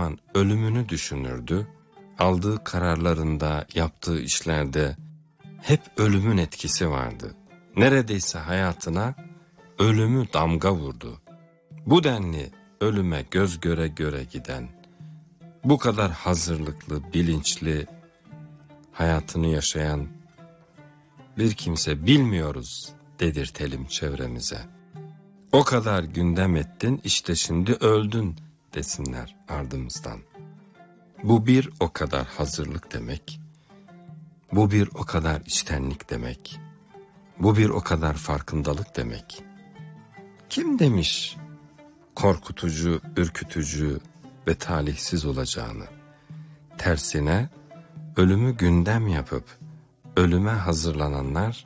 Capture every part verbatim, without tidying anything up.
zaman ölümünü düşünürdü. Aldığı kararlarında, yaptığı işlerde hep ölümün etkisi vardı. Neredeyse hayatına ölümü damga vurdu. Bu denli ölüme göz göre göre giden, bu kadar hazırlıklı, bilinçli hayatını yaşayan bir kimse bilmiyoruz dedirtelim çevremize. O kadar gündem ettin, işte şimdi öldün desinler ardımızdan. Bu bir o kadar hazırlık demek. Bu bir o kadar içtenlik demek. Bu bir o kadar farkındalık demek. Kim demiş korkutucu, ürkütücü ve talihsiz olacağını? Tersine ölümü gündem yapıp ölüme hazırlananlar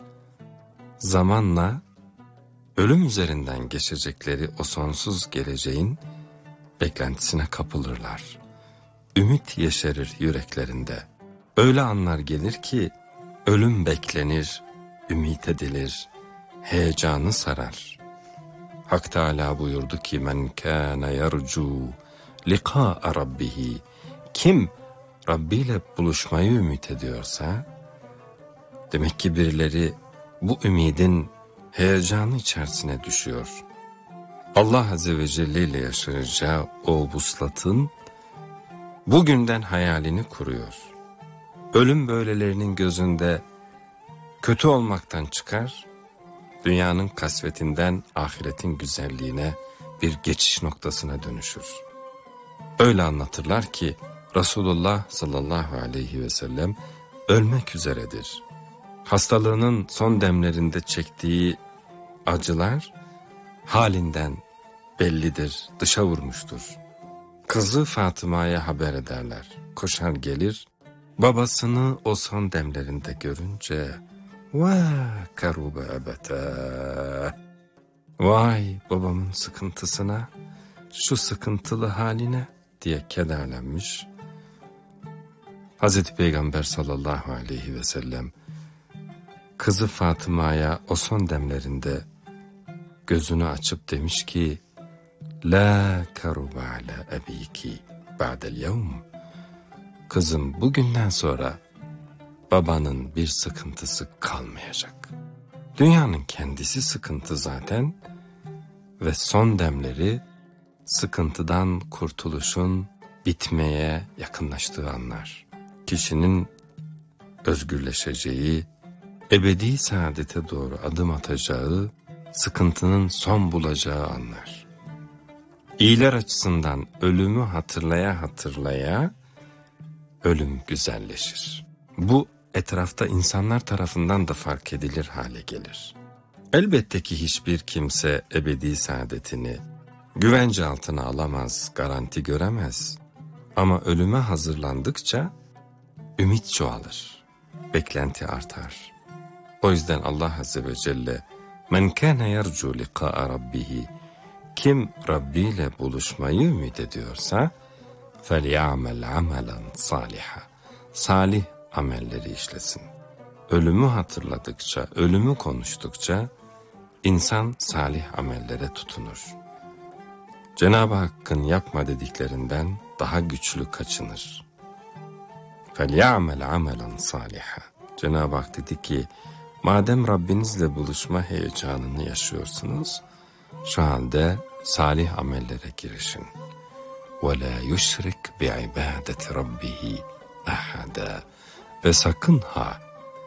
zamanla ölüm üzerinden geçecekleri o sonsuz geleceğin beklentisine kapılırlar. Ümit yeşerir yüreklerinde. Öyle anlar gelir ki ölüm beklenir, ümit edilir, heyecanı sarar. Hak Teâlâ buyurdu ki men kâne yercu liqâ'a rabbihi, kim Rabbi ile buluşmayı ümit ediyorsa, demek ki birileri bu ümidin heyecanı içerisine düşüyor. Allah Azze ve Celle ile yaşayacağı o vuslatın bugünden hayalini kuruyor. Ölüm böylelerinin gözünde kötü olmaktan çıkar, dünyanın kasvetinden ahiretin güzelliğine bir geçiş noktasına dönüşür. Öyle anlatırlar ki Resulullah sallallahu aleyhi ve sellem ölmek üzeredir. Hastalığının son demlerinde çektiği acılar halinden bellidir, dışa vurmuştur. Kızı Fatıma'ya haber ederler. Koşar gelir, babasını o son demlerinde görünce vah karube ebete, vay babamın sıkıntısına, şu sıkıntılı haline diye kederlenmiş. Hazreti Peygamber sallallahu aleyhi ve sellem kızı Fatıma'ya o son demlerinde gözünü açıp demiş ki la karube ala ebiki ba'del yevm, kızım bugünden sonra babanın bir sıkıntısı kalmayacak. Dünyanın kendisi sıkıntı zaten ve son demleri sıkıntıdan kurtuluşun bitmeye yakınlaştığı anlar. Kişinin özgürleşeceği, ebedi saadete doğru adım atacağı, sıkıntının son bulacağı anlar. İyiler açısından ölümü hatırlaya hatırlaya ölüm güzelleşir. Bu etrafta insanlar tarafından da fark edilir hale gelir. Elbette ki hiçbir kimse ebedi saadetini güvence altına alamaz, garanti göremez. Ama ölüme hazırlandıkça ümit çoğalır, beklenti artar. O yüzden Allah Azze ve Celle men kâne yercu liqâ'a rabbihi, kim Rabbi ile buluşmayı ümit ediyorsa فَلْيَعْمَلْ عَمَلًا صَالِحًا, salih amelleri işlesin. Ölümü hatırladıkça, ölümü konuştukça insan salih amellere tutunur. Cenab-ı Hakk'ın yapma dediklerinden daha güçlü kaçınır. فَلْيَعْمَلْ عَمَلًا صَالِحًا. Cenab-ı Hak dedi ki, madem Rabbinizle buluşma heyecanını yaşıyorsunuz, şu halde salih amellere girişin. وَلَا يُشْرِكْ بِعِبَادَةِ رَبِّهِ أَحَدًا. Ve sakın ha,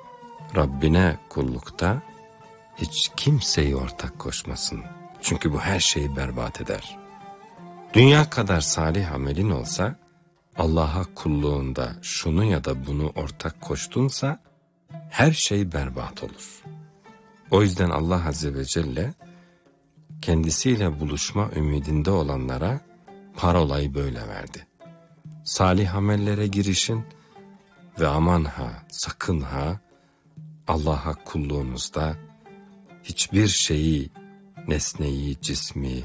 Rabbine kullukta hiç kimseyi ortak koşmasın. Çünkü bu her şeyi berbat eder. Dünya kadar salih amelin olsa, Allah'a kulluğunda şunu ya da bunu ortak koştunsa, her şey berbat olur. O yüzden Allah Azze ve Celle, kendisiyle buluşma ümidinde olanlara parolayı böyle verdi. Salih amellere girişin ve aman ha, sakın ha, Allah'a kulluğunuzda hiçbir şeyi, nesneyi, cismi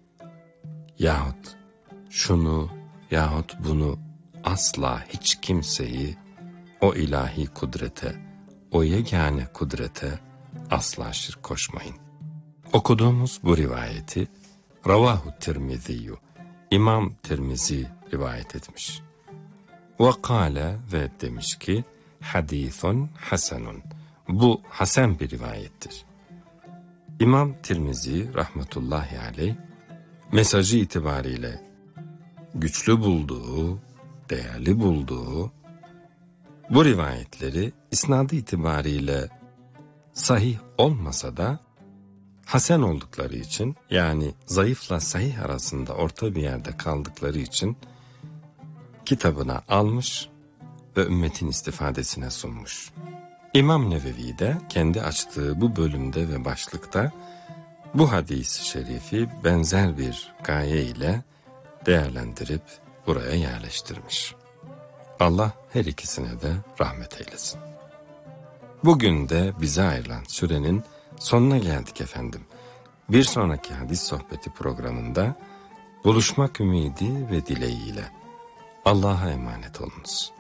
yahut şunu yahut bunu, asla hiç kimseyi o ilahi kudrete, o yegane kudrete asla şirk koşmayın. Okuduğumuz bu rivayeti Ravahu Tirmizi'yu, İmam Tirmizi rivayet etmiş. Ve kâle ve demiş ki hadîthun hasenun. Bu hasen bir rivayettir. İmam Tirmizi rahmetullahi aleyh mesajı itibariyle güçlü bulduğu, değerli bulduğu bu rivayetleri isnadı itibariyle sahih olmasa da hasen oldukları için, yani zayıfla sahih arasında orta bir yerde kaldıkları için kitabına almış ve ümmetin istifadesine sunmuş. İmam Nevevi de kendi açtığı bu bölümde ve başlıkta bu hadis-i şerifi benzer bir gaye ile değerlendirip buraya yerleştirmiş. Allah her ikisine de rahmet eylesin. Bugün de bize ayrılan sürenin sonuna geldik efendim. Bir sonraki hadis sohbeti programında buluşmak ümidi ve dileğiyle Allah'a emanet olunuz.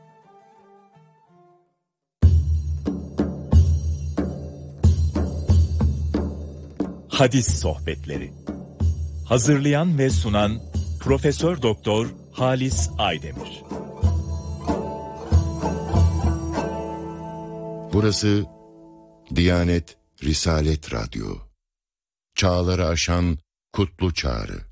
Hadis sohbetleri. Hazırlayan ve sunan Profesör Doktor Halis Aydemir. Burası Diyanet Risalet Radyo. Çağları aşan kutlu çağrı.